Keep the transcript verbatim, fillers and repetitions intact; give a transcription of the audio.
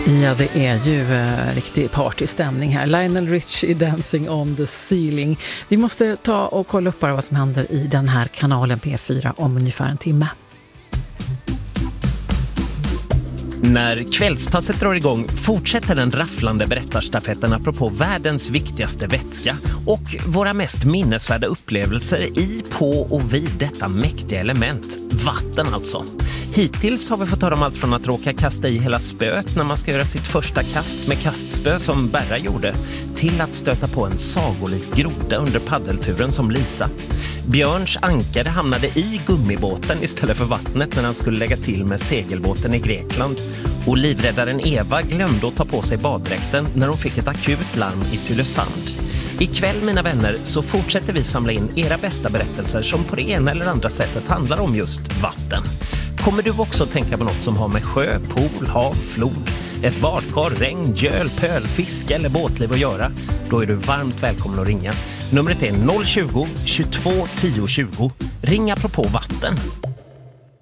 Ja, det är ju eh, riktig partystämning här. Lionel Richie Dancing on the Ceiling. Vi måste ta och kolla upp bara vad som händer i den här kanalen P fyra om ungefär en timme. När kvällspasset drar igång fortsätter den rafflande berättarstafetten apropå världens viktigaste vätska och våra mest minnesvärda upplevelser i, på och vid detta mäktiga element. Vatten alltså. Hittills har vi fått höra om allt från att råka kasta i hela spöet när man ska göra sitt första kast med kastspö som Berra gjorde, till att stöta på en sagolik groda under paddelturen som Lisa. Björns ankare hamnade i gummibåten istället för vattnet när han skulle lägga till med segelbåten i Grekland. Och livräddaren Eva glömde att ta på sig baddräkten när hon fick ett akut larm i Tylösand. Ikväll, mina vänner, så fortsätter vi samla in era bästa berättelser som på det ena eller andra sättet handlar om just vatten. Kommer du också att tänka på något som har med sjö, pool, hav, flod, ett badkar, regn, göl, pöl, fiske eller båtliv att göra? Då är du varmt välkommen att ringa. Numret är noll tjugo, tjugotvå, tio tjugo. Ring apropå vatten.